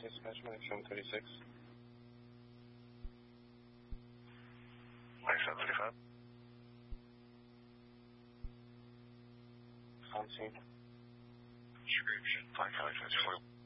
dispatch, Mike 736. Mike 735. On scene. Description, Mike 524.